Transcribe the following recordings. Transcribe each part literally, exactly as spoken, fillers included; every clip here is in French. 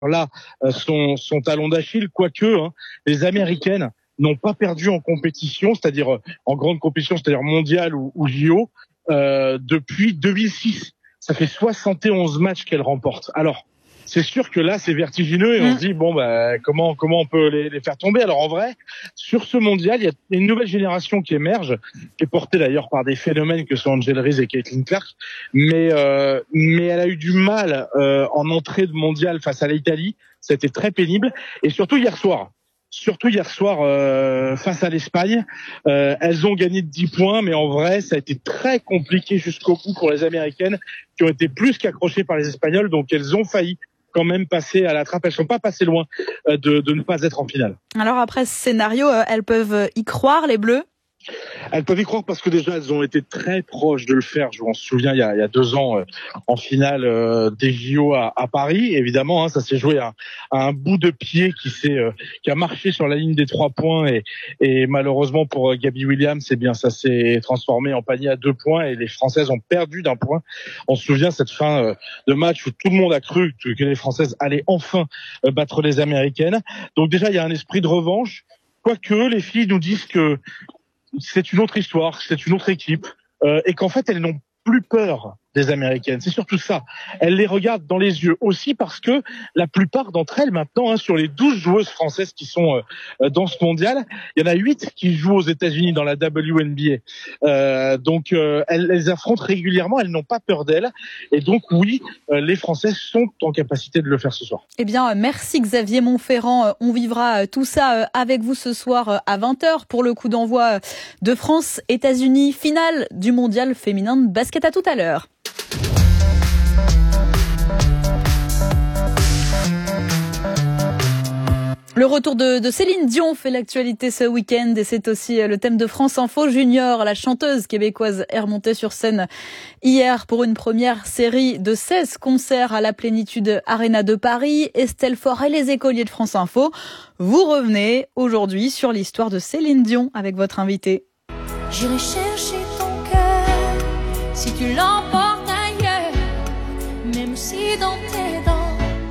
là euh, son, son talon d'Achille, quoique hein, les Américaines n'ont pas perdu en compétition, c'est-à-dire euh, en grande compétition, c'est-à-dire mondiale ou, ou J O, euh, depuis deux mille six. Ça fait soixante et onze matchs qu'elles remportent. Alors, c'est sûr que là, c'est vertigineux et on mmh. se dit, bon, bah, comment, comment on peut les, les faire tomber? Alors, en vrai, sur ce mondial, il y a une nouvelle génération qui émerge, qui est portée d'ailleurs par des phénomènes que sont Angel Reese et Caitlin Clark. Mais, euh, mais elle a eu du mal, euh, en entrée de mondial face à l'Italie. C'était très pénible. Et surtout hier soir. Surtout hier soir, euh, face à l'Espagne. Euh, elles ont gagné de dix points, mais en vrai, ça a été très compliqué jusqu'au bout pour les Américaines, qui ont été plus qu'accrochées par les Espagnols. Donc, elles ont failli quand même passer à la trappe. Elles sont pas passées loin de, de ne pas être en finale. Alors après ce scénario, elles peuvent y croire, les Bleus? Elles peuvent y croire parce que déjà elles ont été très proches de le faire. Je m'en souviens il y a, il y a deux ans euh, en finale euh, des J O à, à Paris. Évidemment, hein, ça s'est joué à, à un bout de pied qui s'est euh, qui a marché sur la ligne des trois points et, et malheureusement pour euh, Gabby Williams, c'est bien ça s'est transformé en panier à deux points et les Françaises ont perdu d'un point. On se souvient cette fin euh, de match où tout le monde a cru que les Françaises allaient enfin euh, battre les Américaines. Donc déjà il y a un esprit de revanche. Quoique les filles nous disent que c'est une autre histoire, c'est une autre équipe, euh, et qu'en fait, elles n'ont plus peur des Américaines. C'est surtout ça. Elles les regardent dans les yeux aussi parce que la plupart d'entre elles, maintenant, hein, sur les douze joueuses françaises qui sont euh, dans ce mondial, il y en a huit qui jouent aux États-Unis dans la W N B A. Euh, donc, euh, elles les affrontent régulièrement, elles n'ont pas peur d'elles. Et donc, oui, euh, les Françaises sont en capacité de le faire ce soir. Eh bien, merci Xavier Montferrand. On vivra tout ça avec vous ce soir à vingt heures pour le coup d'envoi de France-États-Unis, finale du mondial féminin de basket. À tout à l'heure. Le retour de, de Céline Dion fait l'actualité ce week-end et c'est aussi le thème de France Info Junior. La chanteuse québécoise est remontée sur scène hier pour une première série de seize concerts à la Plénitude Arena de Paris. Estelle Faure et les écoliers de France Info, vous revenez aujourd'hui sur l'histoire de Céline Dion avec votre invité. J'irai chercher ton cœur si tu l'emportes ailleurs, même si dans tes danses.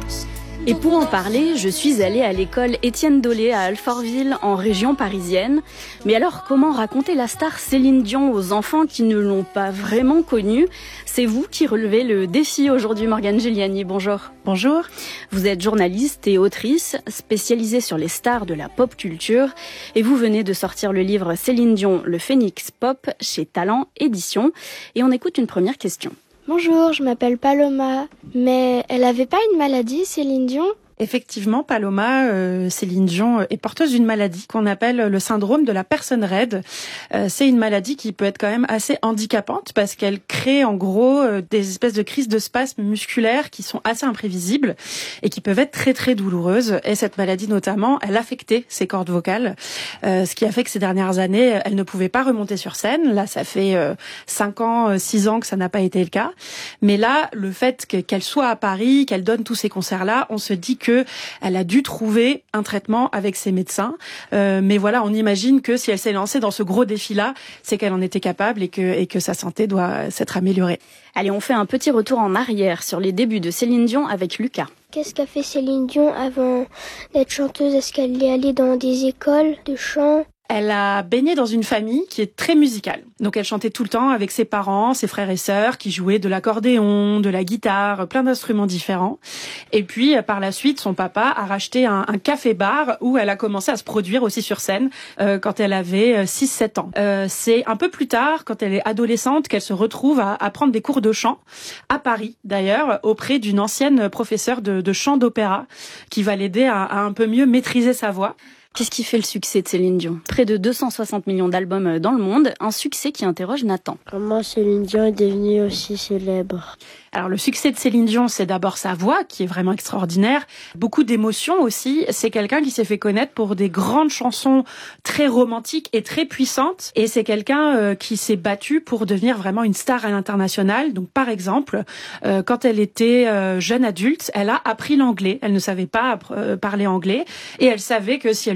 Et pour en parler, je suis allée à l'école Étienne Dolé à Alfortville, en région parisienne. Mais alors, comment raconter la star Céline Dion aux enfants qui ne l'ont pas vraiment connue? C'est vous qui relevez le défi aujourd'hui, Morgane Giuliani. Bonjour. Bonjour. Vous êtes journaliste et autrice, spécialisée sur les stars de la pop culture. Et vous venez de sortir le livre Céline Dion, le Phénix Pop, chez Talent Éditions. Et on écoute une première question. Bonjour, je m'appelle Paloma, mais elle avait pas une maladie, Céline Dion ? Effectivement, Paloma, euh, Céline Dion est porteuse d'une maladie qu'on appelle le syndrome de la personne raide. Euh, c'est une maladie qui peut être quand même assez handicapante parce qu'elle crée en gros euh, des espèces de crises de spasmes musculaires qui sont assez imprévisibles et qui peuvent être très très douloureuses. Et cette maladie notamment, elle affectait ses cordes vocales, euh, ce qui a fait que ces dernières années, elle ne pouvait pas remonter sur scène. Là, ça fait euh, cinq ans, six ans que ça n'a pas été le cas. Mais là, le fait que, qu'elle soit à Paris, qu'elle donne tous ces concerts-là, on se dit que elle a dû trouver un traitement avec ses médecins. Euh, mais voilà, on imagine que si elle s'est lancée dans ce gros défi-là, c'est qu'elle en était capable et que, et que sa santé doit s'être améliorée. Allez, on fait un petit retour en arrière sur les débuts de Céline Dion avec Lucas. Qu'est-ce qu'a fait Céline Dion avant d'être chanteuse? Est-ce qu'elle est allée dans des écoles de chant? Elle a baigné dans une famille qui est très musicale. Donc elle chantait tout le temps avec ses parents, ses frères et sœurs qui jouaient de l'accordéon, de la guitare, plein d'instruments différents. Et puis par la suite, son papa a racheté un, un café-bar où elle a commencé à se produire aussi sur scène euh, quand elle avait six sept ans. Euh, c'est un peu plus tard, quand elle est adolescente, qu'elle se retrouve à, à prendre des cours de chant, à Paris d'ailleurs, auprès d'une ancienne professeure de, de chant d'opéra qui va l'aider à, à un peu mieux maîtriser sa voix. Qu'est-ce qui fait le succès de Céline Dion? Près de deux cent soixante millions d'albums dans le monde, un succès qui interroge Nathan. Comment Céline Dion est devenue aussi célèbre? Alors le succès de Céline Dion, c'est d'abord sa voix qui est vraiment extraordinaire, beaucoup d'émotions aussi. C'est quelqu'un qui s'est fait connaître pour des grandes chansons très romantiques et très puissantes, et c'est quelqu'un euh, qui s'est battu pour devenir vraiment une star à l'international. Donc par exemple, euh, quand elle était euh, jeune adulte, elle a appris l'anglais. Elle ne savait pas euh, parler anglais et elle savait que si elle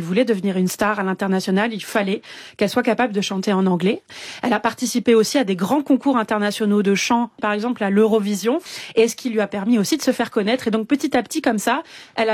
voulait devenir une star à l'international, il fallait qu'elle soit capable de chanter en anglais. Elle a participé aussi à des grands concours internationaux de chant, par exemple à l'Eurovision, et ce qui lui a permis aussi de se faire connaître. Et donc petit à petit, comme ça, elle a